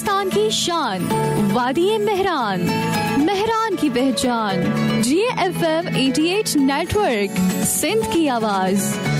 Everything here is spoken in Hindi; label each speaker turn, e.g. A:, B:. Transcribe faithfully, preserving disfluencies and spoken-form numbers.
A: बलोचिस्तान की शान, वादी मेहरान, मेहरान की पहचान। जी एफ एम अठासी नेटवर्क, सिंध की आवाज।